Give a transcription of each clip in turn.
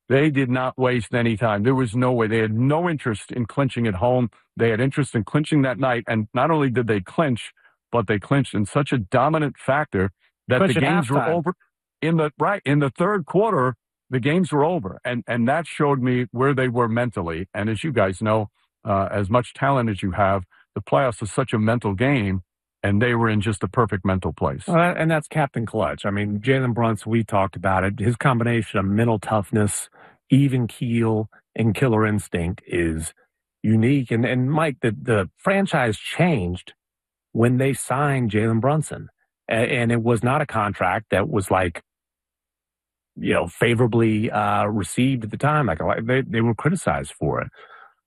They did not waste any time. There was no way. They had no interest in clinching at home. They had interest in clinching that night. And not only did they clinch, but they clinched in such a dominant factor that the games were over in the third quarter. The games were over. And that showed me where they were mentally. And as you guys know, as much talent as you have, the playoffs is such a mental game. And they were in just a perfect mental place. And that's Captain Clutch. I mean, Jalen Brunson, we talked about it. His combination of mental toughness, even keel, and killer instinct is unique. And Mike, the franchise changed when they signed Jalen Brunson. And it was not a contract that was like, favorably received at the time. Like they were criticized for it.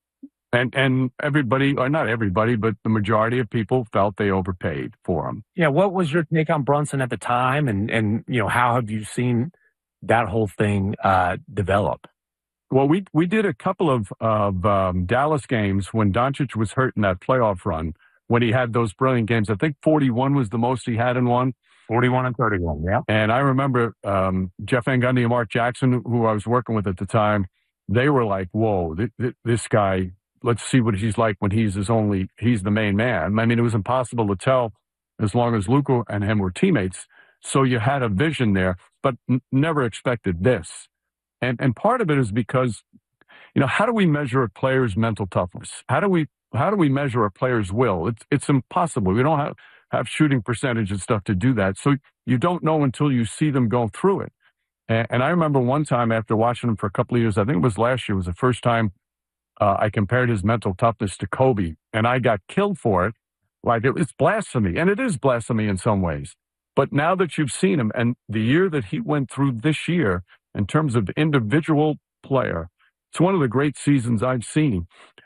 And everybody, or not everybody, but the majority of people felt they overpaid for him. Yeah. What was your take on Brunson at the time? And how have you seen that whole thing develop? Well, we did a couple of Dallas games when Doncic was hurt in that playoff run, when he had those brilliant games. I think 41 was the most he had in one. 41 and 31, yeah. And I remember Jeff Van Gundy and Mark Jackson, who I was working with at the time, they were like, whoa, this guy, let's see what he's like when he's the main man. I mean, it was impossible to tell as long as Luka and him were teammates. So you had a vision there, but never expected this. And part of it is because, how do we measure a player's mental toughness? How do we measure a player's will? It's impossible. We don't have shooting percentage and stuff to do that. So you don't know until you see them go through it. And I remember one time after watching him for a couple of years, I think it was last year, was the first time I compared his mental toughness to Kobe, and I got killed for it. Like, it's blasphemy, and it is blasphemy in some ways. But now that you've seen him, and the year that he went through this year, in terms of the individual player, it's one of the great seasons I've seen.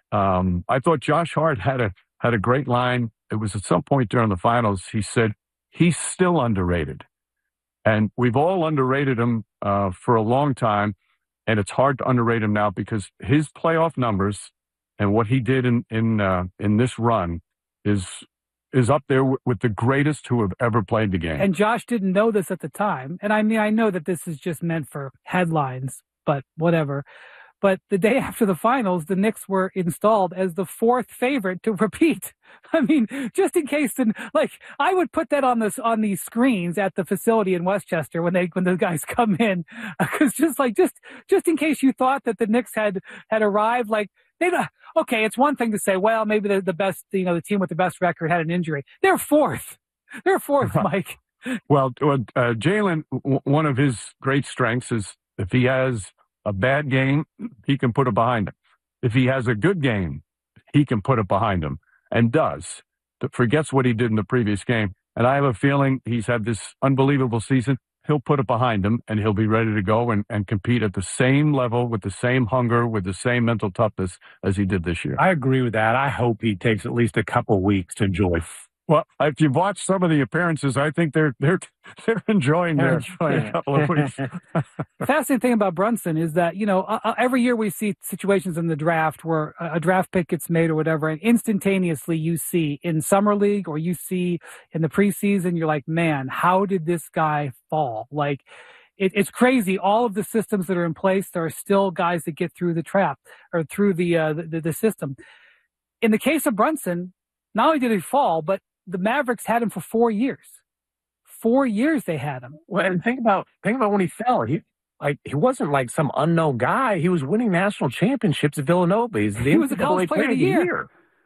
I thought Josh Hart had a great line. It was at some point during the finals. He said, he's still underrated. And we've all underrated him for a long time. And it's hard to underrate him now because his playoff numbers and what he did in this run is up there with the greatest who have ever played the game. And Josh didn't know this at the time. And I mean, I know that this is just meant for headlines, but whatever. But the day after the finals, the Knicks were installed as the fourth favorite to repeat. I mean, just in case, I would put that on these screens at the facility in Westchester when the guys come in, because just in case you thought that the Knicks had arrived, okay, it's one thing to say, well, maybe the best, the team with the best record had an injury. They're fourth, Mike. Well, Jalen, one of his great strengths is if he has a bad game, he can put it behind him. If he has a good game, he can put it behind him, and does. Forgets what he did in the previous game. And I have a feeling he's had this unbelievable season. He'll put it behind him, and he'll be ready to go and compete at the same level, with the same hunger, with the same mental toughness as he did this year. I agree with that. I hope he takes at least a couple weeks to enjoy. Well, if you've watched some of the appearances, I think they're enjoying a couple of weeks. The fascinating thing about Brunson is that, every year we see situations in the draft where a draft pick gets made or whatever, and instantaneously you see in summer league or you see in the preseason, you're like, man, how did this guy fall? Like, it's crazy. All of the systems that are in place, there are still guys that get through the trap or through the system. In the case of Brunson, not only did he fall, but the Mavericks had him for 4 years. 4 years they had him. Well, and think about when he fell. He wasn't like some unknown guy. He was winning national championships at Villanova. He was a college player of the year.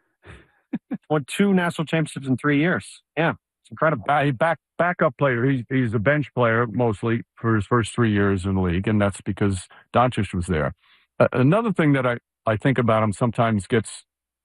Won 2 national championships in 3 years. Yeah, it's incredible. Backup player. He's a bench player mostly for his first 3 years in the league, and that's because Doncic was there. Another thing that I think about him sometimes gets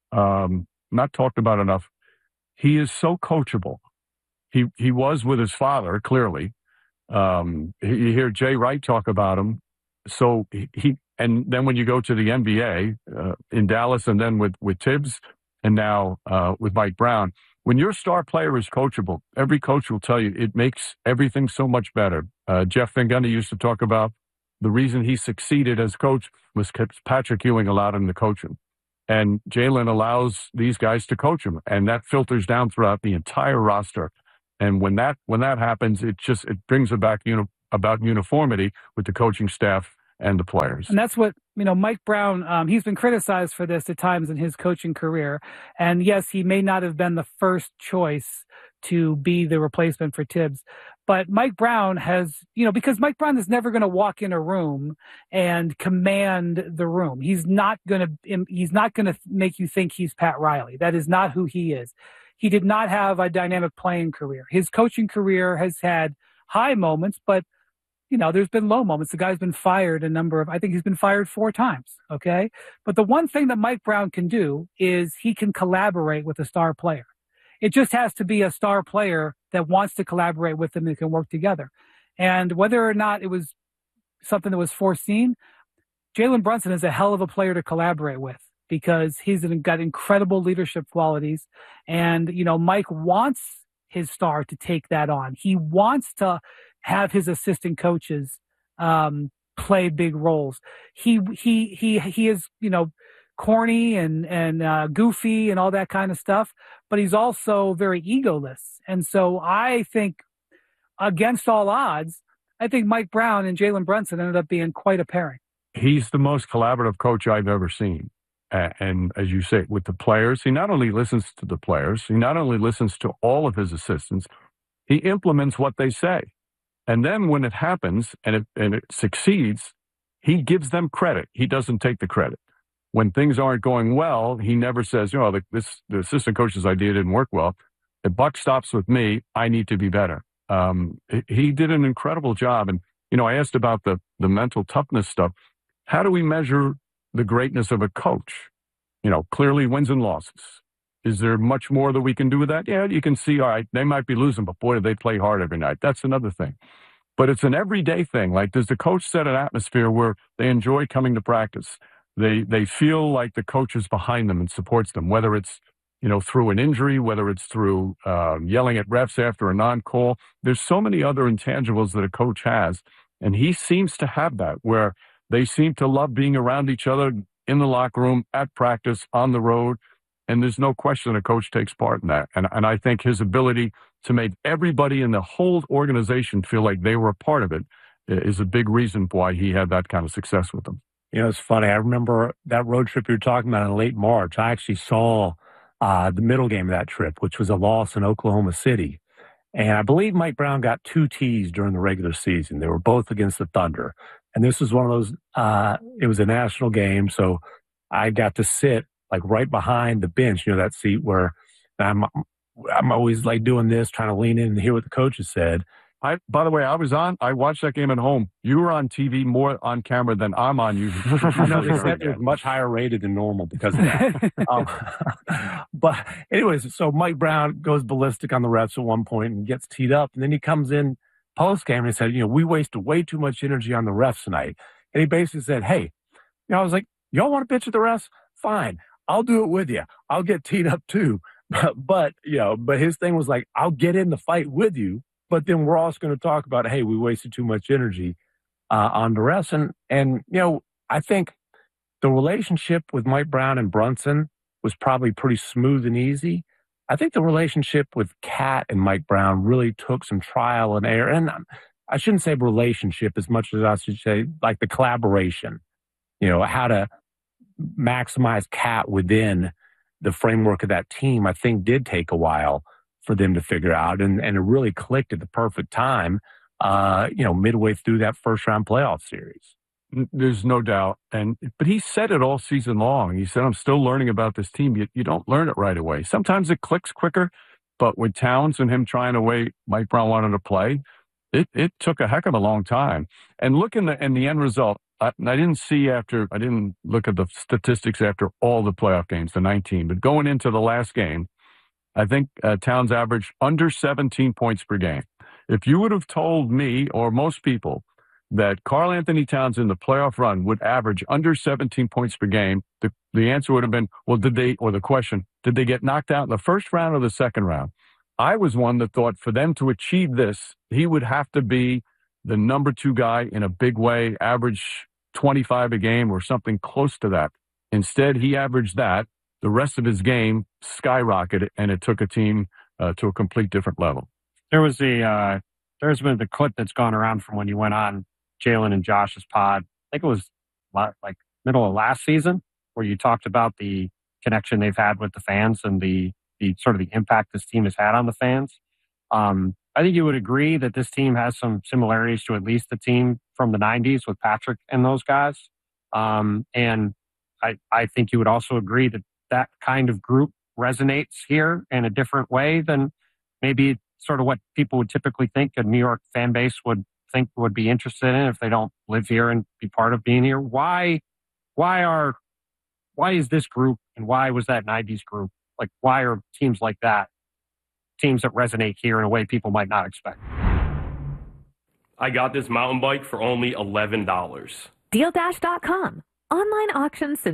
not talked about enough. He is so coachable. He was with his father, clearly. You hear Jay Wright talk about him. So and then when you go to the NBA in Dallas, and then with Tibbs, and now with Mike Brown, when your star player is coachable, every coach will tell you it makes everything so much better. Jeff Van Gundy used to talk about the reason he succeeded as coach was because Patrick Ewing allowed him to coach him. And Jalen allows these guys to coach him, and that filters down throughout the entire roster. And when that happens, it brings about uniformity with the coaching staff and the players. And that's what, Mike Brown, he's been criticized for this at times in his coaching career. And yes, he may not have been the first choice to be the replacement for Tibbs. But Mike Brown has, because Mike Brown is never going to walk in a room and command the room. He's not going to make you think he's Pat Riley. That is not who he is. He did not have a dynamic playing career. His coaching career has had high moments, but there's been low moments. The guy's been fired I think he's been fired 4 times. Okay. But the one thing that Mike Brown can do is he can collaborate with a star player. It just has to be a star player that wants to collaborate with him and can work together. And whether or not it was something that was foreseen, Jalen Brunson is a hell of a player to collaborate with because he's got incredible leadership qualities. And, Mike wants his star to take that on. He wants to have his assistant coaches play big roles. He is, corny and goofy and all that kind of stuff, but he's also very egoless. And so I think against all odds, I think Mike Brown and Jalen Brunson ended up being quite a pairing. He's the most collaborative coach I've ever seen. And as you say, with the players, he not only listens to the players, he not only listens to all of his assistants, he implements what they say. And then when it happens and it succeeds, he gives them credit. He doesn't take the credit. When things aren't going well, he never says, the assistant coach's idea didn't work well. The buck stops with me. I need to be better. He did an incredible job. And, I asked about the mental toughness stuff. How do we measure the greatness of a coach? Clearly wins and losses. Is there much more that we can do with that? Yeah, you can see, all right, they might be losing, but boy, do they play hard every night. That's another thing. But it's an everyday thing. Like, does the coach set an atmosphere where they enjoy coming to practice? They feel like the coach is behind them and supports them, whether it's, through an injury, whether it's through yelling at refs after a non-call. There's so many other intangibles that a coach has. And he seems to have that, where they seem to love being around each other in the locker room, at practice, on the road. And there's no question a coach takes part in that. And I think his ability to make everybody in the whole organization feel like they were a part of it is a big reason why he had that kind of success with them. It's funny. I remember that road trip you were talking about in late March. I actually saw the middle game of that trip, which was a loss in Oklahoma City. And I believe Mike Brown got 2 tees during the regular season. They were both against the Thunder. And this was one of those, it was a national game. So I got to sit like right behind the bench, that seat where I'm always like doing this, trying to lean in and hear what the coaches said. By the way, I watched that game at home. You were on TV more on camera than I'm on usually. I know they said they're much higher rated than normal because of that. But anyways, so Mike Brown goes ballistic on the refs at one point and gets teed up. And then he comes in post game and he said, we wasted way too much energy on the refs tonight. And he basically said, hey, I was like, y'all want to bitch at the refs? Fine. I'll do it with you. I'll get teed up too. But his thing was like, I'll get in the fight with you. But then we're also going to talk about, hey, we wasted too much energy on the refs. And I think the relationship with Mike Brown and Brunson was probably pretty smooth and easy. I think the relationship with Cat and Mike Brown really took some trial and error. And I shouldn't say relationship as much as I should say like the collaboration, how to maximize Cat within the framework of that team, I think did take a while for them to figure out. And it really clicked at the perfect time, midway through that first round playoff series. There's no doubt. But he said it all season long. He said, I'm still learning about this team. You don't learn it right away. Sometimes it clicks quicker, but with Towns and him trying the way Mike Brown wanted to play, it took a heck of a long time. And look in the end result. I didn't look at the statistics after all the playoff games, the 19, but going into the last game, I think Towns averaged under 17 points per game. If you would have told me or most people that Karl Anthony Towns in the playoff run would average under 17 points per game, the answer would have been, did they get knocked out in the first round or the second round? I was one that thought for them to achieve this, he would have to be the number 2 guy in a big way, average 25 a game or something close to that. Instead, he averaged that. The rest of his game skyrocketed, and it took a team to a complete different level. There's been the clip that's gone around from when you went on Jalen and Josh's pod think it was like middle of last season, where you talked about the connection they've had with the fans and the sort of the impact this team has had on the fans. I think you would agree that this team has some similarities to at least the team from the 90s with Patrick and those guys. And I think you would also agree that that kind of group resonates here in a different way than maybe sort of what people would typically think a New York fan base would think would be interested in if they don't live here and be part of being here. Why is this group and why was that 90s group? Like, why are teams like that teams that resonate here in a way people might not expect? I got this mountain bike for only $11. DealDash.com. Online auctions since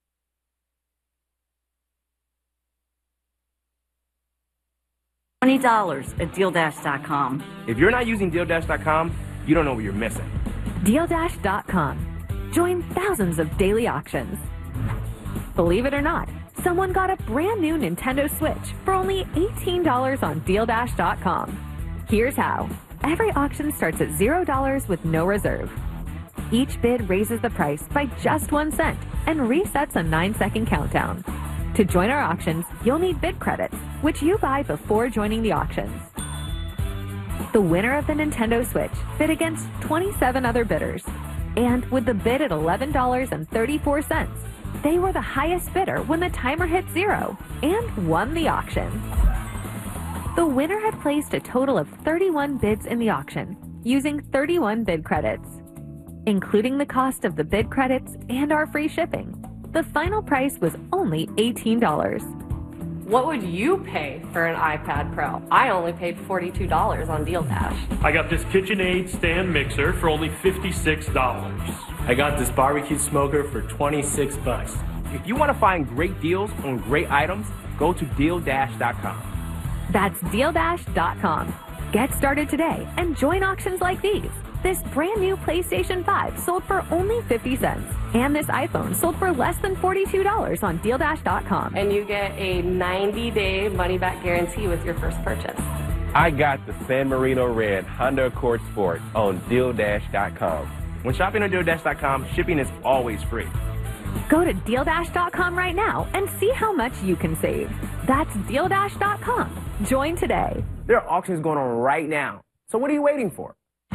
$20 at DealDash.com. If you're not using DealDash.com, you don't know what you're missing. DealDash.com. Join thousands of daily auctions. Believe it or not, someone got a brand new Nintendo Switch for only $18 on DealDash.com. Here's how. Every auction starts at $0 with no reserve. Each bid raises the price by just 1 cent and resets a 9-second countdown. To join our auctions, you'll need bid credits, which you buy before joining the auctions. The winner of the Nintendo Switch bid against 27 other bidders. And with the bid at $11.34, they were the highest bidder when the timer hit 0 and won the auction. The winner had placed a total of 31 bids in the auction, using 31 bid credits. Including the cost of the bid credits and our free shipping, the final price was only $18. What would you pay for an iPad Pro? I only paid $42 on DealDash. I got this KitchenAid stand mixer for only $56. I got this barbecue smoker for $26. If you want to find great deals on great items, go to DealDash.com. That's DealDash.com. Get started today and join auctions like these. This brand new PlayStation 5 sold for only 50 cents. And this iPhone sold for less than $42 on DealDash.com. And you get a 90-day money-back guarantee with your first purchase. I got the San Marino Red Honda Accord Sport on DealDash.com. When shopping on DealDash.com, shipping is always free. Go to DealDash.com right now and see how much you can save. That's DealDash.com. Join today. There are auctions going on right now. So what are you waiting for?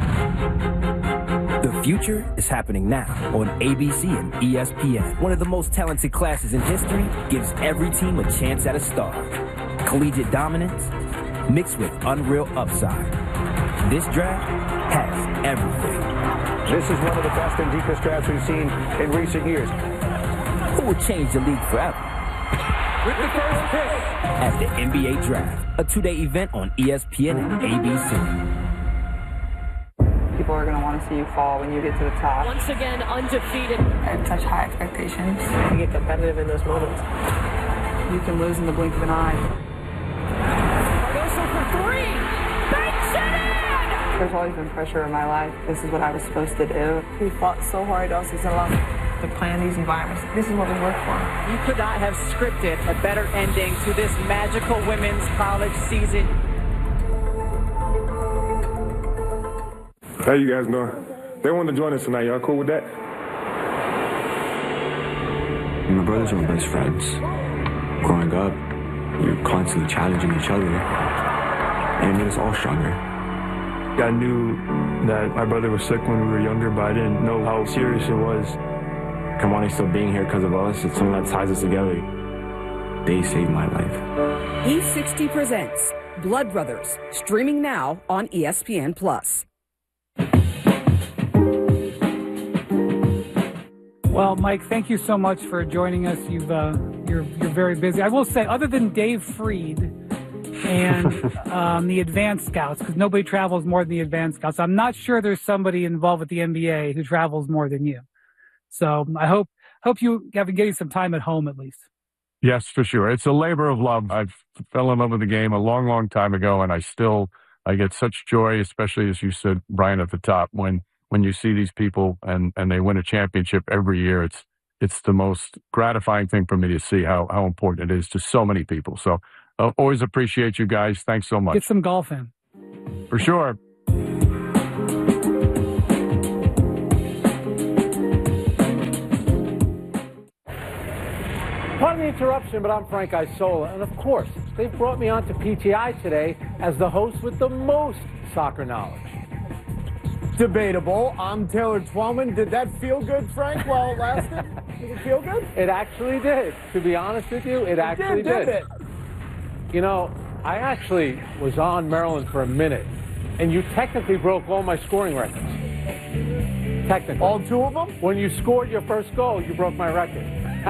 The future is happening now on ABC and ESPN. One of the most talented classes in history gives every team a chance at a star. Collegiate dominance mixed with unreal upside. This draft has everything. This is one of the best and deepest drafts we've seen in recent years. Who will change the league forever? With the first pick at the NBA Draft, a 2-day event on ESPN and ABC. People are going to want to see you fall when you get to the top. Once again, undefeated. I have such high expectations. You get competitive in those moments. You can lose in the blink of an eye. Cardoso for 3. Banks it in! There's always been pressure in my life. This is what I was supposed to do. We fought so hard all season long to plan these environments. This is what we work for. You could not have scripted a better ending to this magical women's college season. How you guys doing? They want to join us tonight. Y'all cool with that? My brothers are my best friends. Growing up, we were constantly challenging each other, and it made us all stronger. I knew that my brother was sick when we were younger, but I didn't know how serious it was. Kamani's still being here because of us. It's something that ties us together. They saved my life. E60 presents Blood Brothers, streaming now on ESPN+. Well, Mike, thank you so much for joining us. You're very busy. I will say, other than Dave Freed and the Advanced Scouts, because nobody travels more than the Advanced Scouts, I'm not sure there's somebody involved with the NBA who travels more than you. So I hope you have been getting some time at home at least. Yes, for sure. It's a labor of love. I fell in love with the game a long, long time ago, and I get such joy, especially as you said, Brian, at the top, when you see these people and they win a championship every year. It's the most gratifying thing for me to see how important it is to so many people. So always appreciate you guys. Thanks so much. Get some golf in. For sure. the interruption, but I'm Frank Isola. And of course, they've brought me onto PTI today as the host with the most soccer knowledge. Debatable. I'm Taylor Twellman. Did that feel good, Frank, while it lasted? Did it feel good? It actually did. To be honest with you, it actually did. It? You know, I actually was on Maryland for a minute, and you technically broke all my scoring records. Technically. All two of them? When you scored your first goal, you broke my record.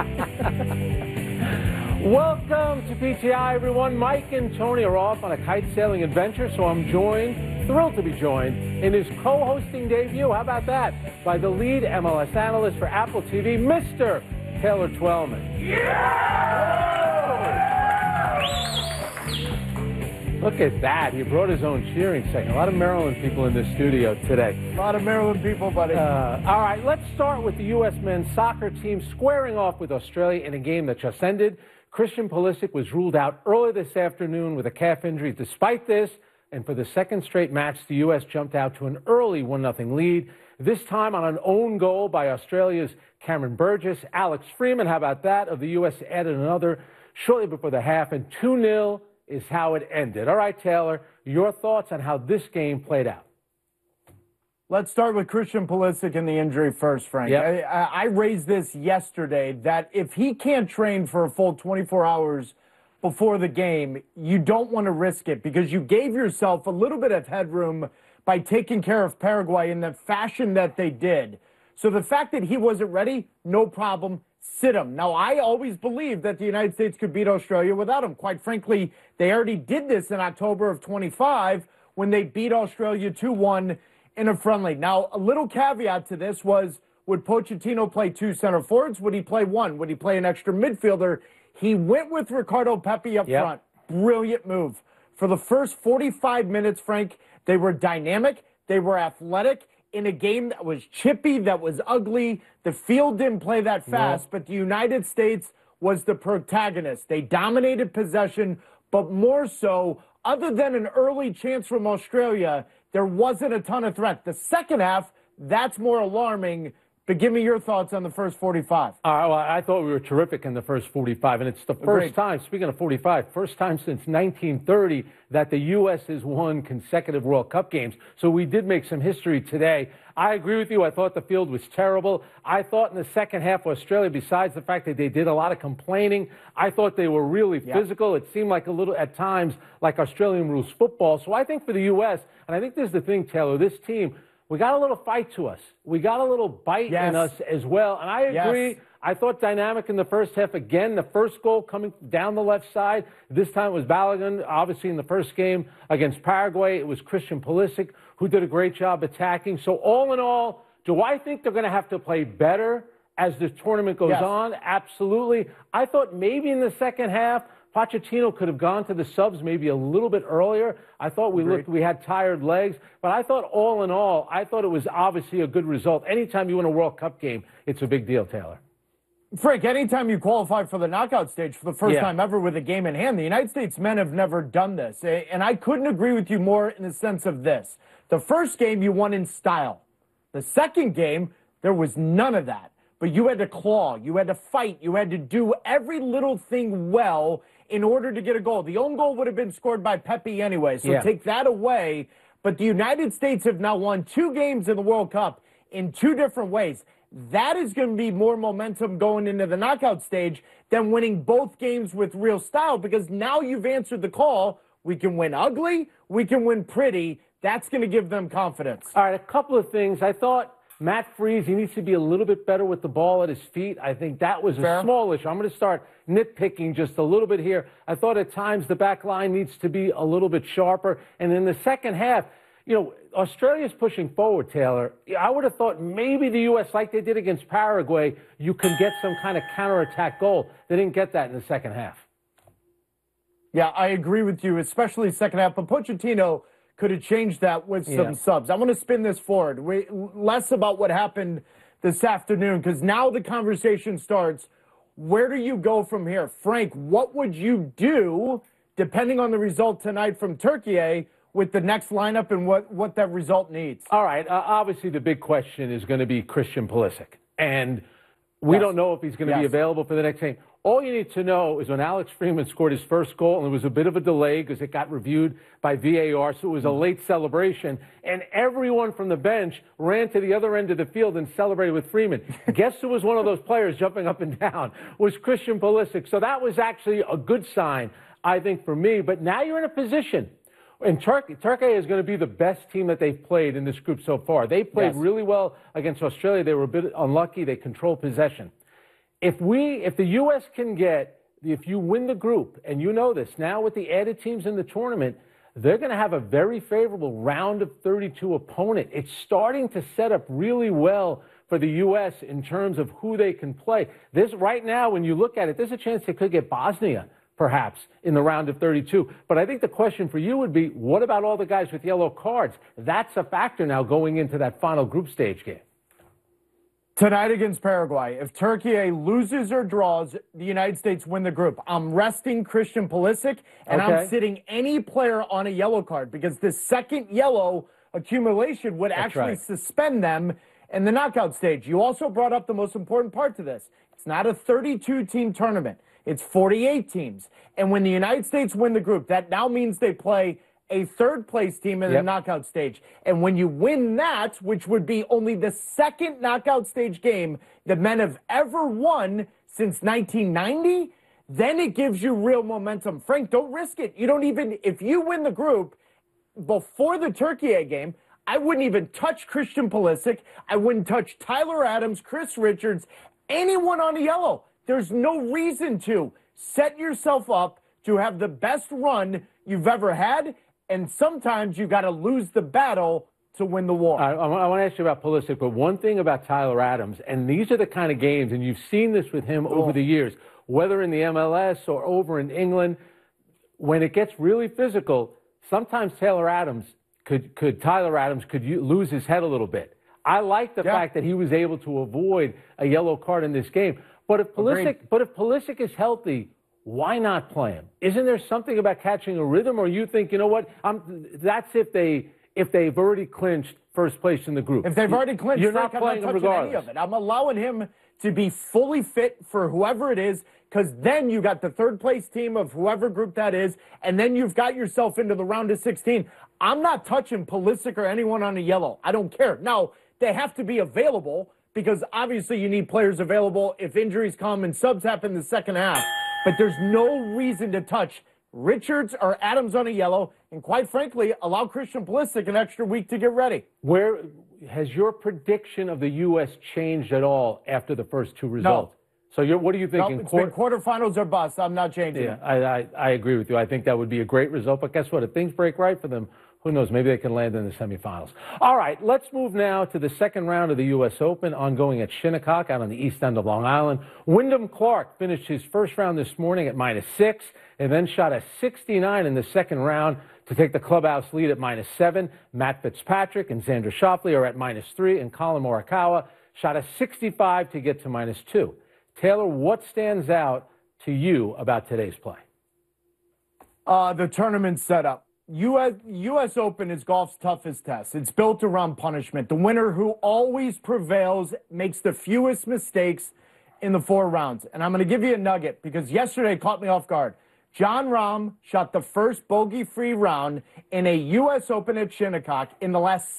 Welcome to PTI, everyone. Mike and Tony are off on a kite-sailing adventure, so I'm thrilled to be joined in his co-hosting debut, how about that, by the lead MLS analyst for Apple TV, Mr. Taylor Twellman. Yeah! Look at that. He brought his own cheering section. A lot of Maryland people in the studio today. A lot of Maryland people, buddy. All right, let's start with the U.S. men's soccer team squaring off with Australia in a game that just ended. Christian Pulisic was ruled out early this afternoon with a calf injury. Despite this, and for the second straight match, the U.S. jumped out to an early 1-0 lead, this time on an own goal by Australia's Cameron Burgess. Alex Freeman, how about that, of the U.S. added another shortly before the half, and 2-0 is how it ended. All right, Taylor, your thoughts on how this game played out? Let's start with Christian Pulisic and the injury first, Frank. Yep. I raised this yesterday that if he can't train for a full 24 hours before the game, you don't want to risk it because you gave yourself a little bit of headroom by taking care of Paraguay in the fashion that they did. So the fact that he wasn't ready, no problem. Sit him. Now, I always believed that the United States could beat Australia without him. Quite frankly, they already did this in October of 25 when they beat Australia 2-1 in a friendly. Now, a little caveat to this was, would Pochettino play two center forwards? Would he play one? Would he play an extra midfielder? He went with Ricardo Pepi up front. Brilliant move. For the first 45 minutes, Frank, they were dynamic. They were athletic. In a game that was chippy, that was ugly. The field didn't play that fast, but the United States was the protagonist. They dominated possession, but more so, other than an early chance from Australia, there wasn't a ton of threat. The second half, that's more alarming. But give me your thoughts on the first 45. Well, I thought we were terrific in the first 45, and it's the first time, speaking of 45, first time since 1930 that the U.S. has won consecutive World Cup games. So we did make some history today. I agree with you. I thought the field was terrible. I thought in the second half, Australia, besides the fact that they did a lot of complaining, I thought they were really physical. It seemed like a little, at times, like Australian rules football. So I think for the U.S., and I think this is the thing, Taylor, this team, we got a little fight to us. We got a little bite in us as well. And I agree. I thought dynamic in the first half. Again, the first goal coming down the left side. This time it was Balogun. Obviously, in the first game against Paraguay, it was Christian Pulisic who did a great job attacking. So all in all, do I think they're going to have to play better as the tournament goes on? Absolutely. I thought maybe in the second half, Pochettino could have gone to the subs maybe a little bit earlier. I thought we had tired legs. But I thought all in all, I thought it was obviously a good result. Anytime you win a World Cup game, it's a big deal, Taylor. Frank, anytime you qualify for the knockout stage for the first time ever with a game in hand, the United States men have never done this. And I couldn't agree with you more in the sense of this. The first game, you won in style. The second game, there was none of that. But you had to claw. You had to fight. You had to do every little thing well in order to get a goal. The own goal would have been scored by Pepi anyway, so take that away. But the United States have now won 2 games in the World Cup in 2 different ways. That is going to be more momentum going into the knockout stage than winning both games with real style, because now you've answered the call. We can win ugly. We can win pretty. That's going to give them confidence. All right, a couple of things. I thought Matt Freese, he needs to be a little bit better with the ball at his feet. I think that was a small issue. I'm going to start nitpicking just a little bit here. I thought at times the back line needs to be a little bit sharper. And in the second half, you know, Australia's pushing forward, Taylor. I would have thought maybe the U.S., like they did against Paraguay, you can get some kind of counterattack goal. They didn't get that in the second half. Yeah, I agree with you, especially second half. But Pochettino could have changed that with some subs. I want to spin this forward. Less about what happened this afternoon, because now the conversation starts. Where do you go from here? Frank, what would you do, depending on the result tonight from Turkey, with the next lineup and what that result needs? All right. Obviously, the big question is going to be Christian Pulisic. And We don't know if he's going to be available for the next game. All you need to know is when Alex Freeman scored his first goal, and there was a bit of a delay because it got reviewed by VAR, so it was a late celebration, and everyone from the bench ran to the other end of the field and celebrated with Freeman. Guess who was one of those players jumping up and down? Was Christian Pulisic. So that was actually a good sign, I think, for me. But now you're in a position. And Turkey is going to be the best team that they've played in this group so far. They played really well against Australia. They were a bit unlucky. They controlled possession. If the U.S. can if you win the group, and you know this, now with the added teams in the tournament, they're going to have a very favorable round of 32 opponent. It's starting to set up really well for the U.S. in terms of who they can play. Right now, when you look at it, there's a chance they could get Bosnia, perhaps, in the round of 32. But I think the question for you would be, what about all the guys with yellow cards? That's a factor now going into that final group stage game. Tonight against Paraguay, if Turkey loses or draws, the United States win the group. I'm resting Christian Pulisic, and I'm sitting any player on a yellow card because the second yellow accumulation would actually suspend them in the knockout stage. You also brought up the most important part to this. It's not a 32-team tournament. It's 48 teams. And when the United States win the group, that now means they play a third-place team in the knockout stage. And when you win that, which would be only the second knockout stage game the men have ever won since 1990, then it gives you real momentum. Frank, don't risk it. You don't even, if you win the group before the Turkey game, I wouldn't even touch Christian Pulisic. I wouldn't touch Tyler Adams, Chris Richards, anyone on the yellow. There's no reason to. Set yourself up to have the best run you've ever had, and sometimes you got to lose the battle to win the war. I want to ask you about Pulisic, but one thing about Tyler Adams, and these are the kind of games, and you've seen this with him over the years, whether in the MLS or over in England, when it gets really physical, sometimes Tyler Adams could lose his head a little bit. I like the fact that he was able to avoid a yellow card in this game. But if Pulisic is healthy, why not play him? Isn't there something about catching a rhythm, or you think, you know what, that's if they've already clinched first place in the group. If they've already clinched, you're not playing him regardless. Any of it. I'm allowing him to be fully fit for whoever it is, because then you got the third place team of whoever group that is, and then you've got yourself into the round of 16. I'm not touching Pulisic or anyone on a yellow. I don't care. Now, they have to be available, because obviously you need players available if injuries come and subs happen in the second half. But there's no reason to touch Richards or Adams on a yellow, and quite frankly, allow Christian Pulisic an extra week to get ready. Where has your prediction of the U.S. changed at all after the first two results? No. So what are you thinking? No, it's been quarterfinals or bust. I'm not changing it. I agree with you. I think that would be a great result. But guess what? If things break right for them, who knows? Maybe they can land in the semifinals. All right, let's move now to the second round of the U.S. Open, ongoing at Shinnecock out on the east end of Long Island. Wyndham Clark finished his first round this morning at -6 and then shot a 69 in the second round to take the clubhouse lead at -7. Matt Fitzpatrick and Xander Schauffele are at -3, and Colin Morikawa shot a 65 to get to -2. Taylor, what stands out to you about today's play? The tournament setup. U.S. Open is golf's toughest test. It's built around punishment. The winner who always prevails makes the fewest mistakes in the 4 rounds. And I'm going to give you a nugget because yesterday caught me off guard. Jon Rahm shot the first bogey-free round in a U.S. Open at Shinnecock in the last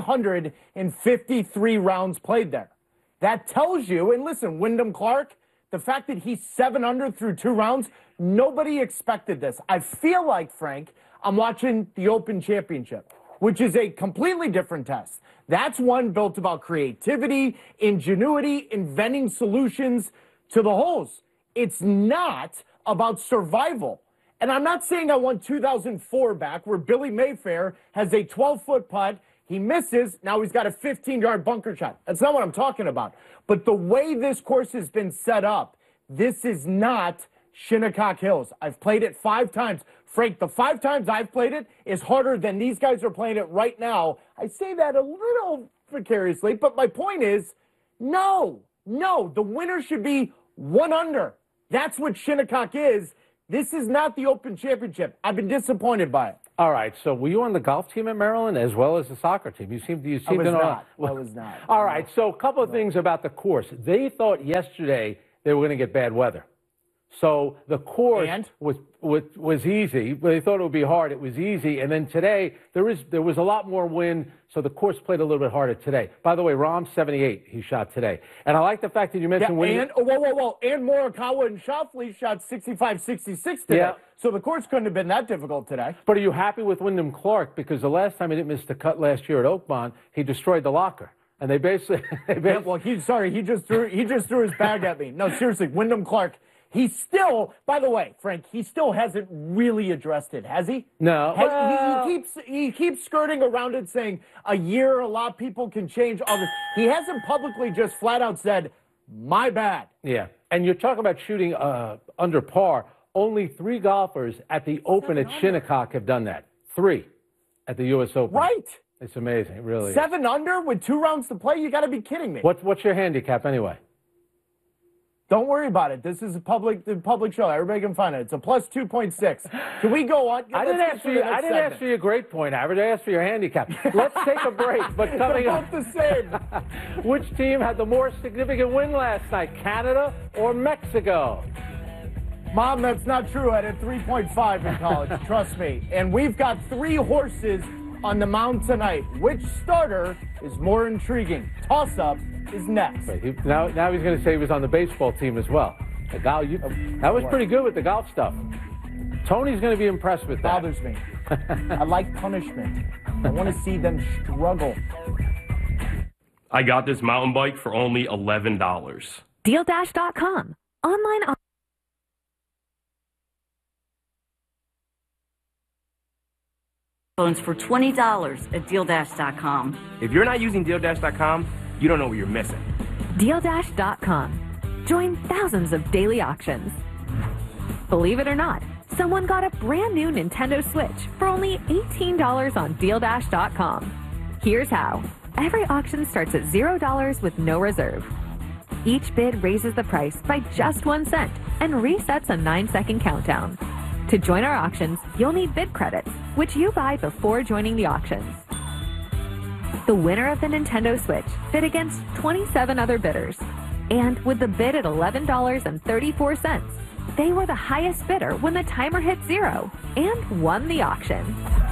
753 rounds played there. That tells you, and listen, Wyndham Clark, the fact that he's 7 under through 2 rounds, nobody expected this. I feel like, Frank, I'm watching the Open Championship, which is a completely different test. That's one built about creativity, ingenuity, inventing solutions to the holes. It's not about survival. And I'm not saying I want 2004 back where Billy Mayfair has a 12-foot putt, he misses, now he's got a 15-yard bunker shot. That's not what I'm talking about. But the way this course has been set up, this is not Shinnecock Hills. I've played it 5 times. Frank, the 5 times I've played it is harder than these guys are playing it right now. I say that a little vicariously, but my point is, no, the winner should be 1 under. That's what Shinnecock is. This is not the Open Championship. I've been disappointed by it. All right. So were you on the golf team at Maryland as well as the soccer team? You seem to know. I was not. All right. So a couple of things about the course. They thought yesterday they were going to get bad weather. So the course was easy. They thought it would be hard. It was easy. And then today, there was a lot more wind, so the course played a little bit harder today. By the way, Rahm, 78, he shot today. And I like the fact that you mentioned wind. And Morikawa and Schauffele shot 65, 66 today. Yeah. So the course couldn't have been that difficult today. But are you happy with Wyndham Clark? Because the last time he didn't miss the cut last year at Oakmont, he destroyed the locker. And they basically... he just threw his bag at me. No, seriously, Wyndham Clark... He still, by the way, Frank, he still hasn't really addressed it, has he? No. He keeps skirting around it, saying a year, a lot of people can change all this. He hasn't publicly just flat out said, my bad. Yeah. And you're talking about shooting under par. Only 3 golfers at the Open at Shinnecock have done that. 3 at the U.S. Open. Right. It's amazing. It really is. 7 under with 2 rounds to play? You got to be kidding me. What's your handicap anyway? Don't worry about it. This is the public show. Everybody can find it. It's a plus 2.6. Can we go on? I didn't ask for your grade point average. I asked for your handicap. Let's take a break. But coming up, both the same. Which team had the more significant win last night, Canada or Mexico? Mom, that's not true. I had 3.5 in college. Trust me. And we've got 3 horses on the mound tonight. Which starter is more intriguing? Toss-up is next. Now he's going to say he was on the baseball team as well. That was pretty good with the golf stuff. Tony's going to be impressed with that. Bothers me. I like punishment. I want to see them struggle. I got this mountain bike for only $11. DealDash.com. Online. Phones for $20 at DealDash.com. If you're not using DealDash.com, you don't know what you're missing. DealDash.com. Join thousands of daily auctions. Believe it or not, someone got a brand new Nintendo Switch for only $18 on DealDash.com. Here's how. Every auction starts at $0 with no reserve. Each bid raises the price by just 1 cent and resets a 9-second countdown. To join our auctions, you'll need bid credits, which you buy before joining the auctions. The winner of the Nintendo Switch bid against 27 other bidders. And with the bid at $11.34, they were the highest bidder when the timer hit 0 and won the auction.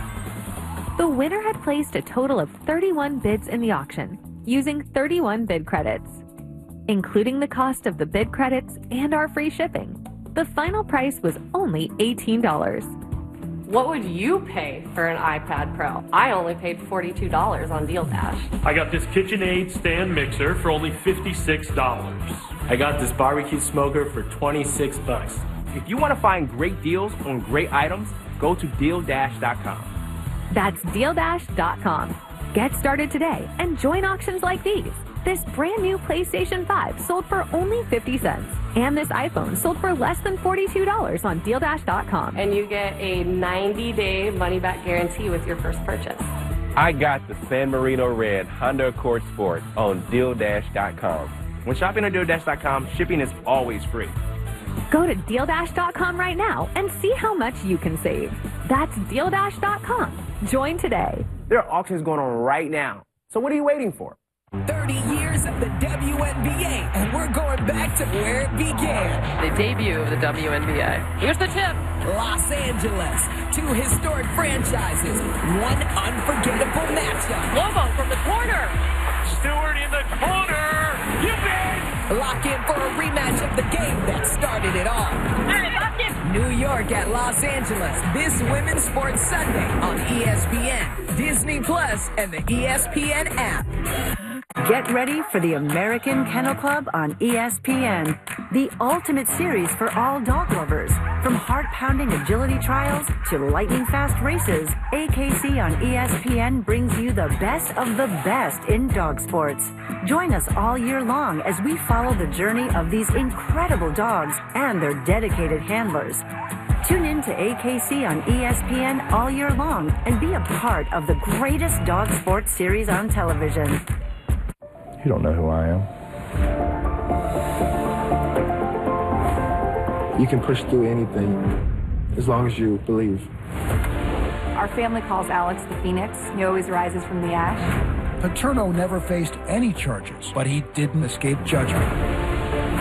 The winner had placed a total of 31 bids in the auction, using 31 bid credits. Including the cost of the bid credits and our free shipping, the final price was only $18. What would you pay for an iPad Pro? I only paid $42 on DealDash. I got this KitchenAid stand mixer for only $56. I got this barbecue smoker for $26. If you want to find great deals on great items, go to DealDash.com. That's DealDash.com. Get started today and join auctions like these. This brand new PlayStation 5 sold for only 50 cents. And this iPhone sold for less than $42 on DealDash.com. And you get a 90-day money-back guarantee with your first purchase. I got the San Marino Red Honda Accord Sport on DealDash.com. When shopping on DealDash.com, shipping is always free. Go to DealDash.com right now and see how much you can save. That's DealDash.com. Join today. There are auctions going on right now. So what are you waiting for? 30 years of the WNBA, and we're going back to where it began. The debut of the WNBA. Here's the tip. Los Angeles. 2 historic franchises. 1 unforgettable matchup. Lobo from the corner. Stewart in the corner. You bet. Lock in for a rematch of the game that started it all. New York at Los Angeles. This Women's Sports Sunday on ESPN, Disney Plus, and the ESPN app. Get ready for the American Kennel Club on ESPN, the ultimate series for all dog lovers. From heart-pounding agility trials to lightning-fast races, AKC on ESPN brings you the best of the best in dog sports. Join us all year long as we follow the journey of these incredible dogs and their dedicated handlers. Tune in to AKC on ESPN all year long and be a part of the greatest dog sports series on television. You don't know who I am. You can push through anything as long as you believe. Our family calls Alex the Phoenix. He always rises from the ash. Paterno never faced any charges, but he didn't escape judgment.